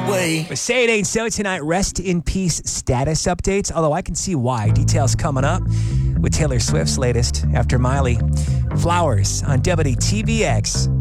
way. But Say It Ain't So tonight, rest in peace status updates, although I can see why. Details coming up with Taylor Swift's latest after Miley. Flowers on WTVX.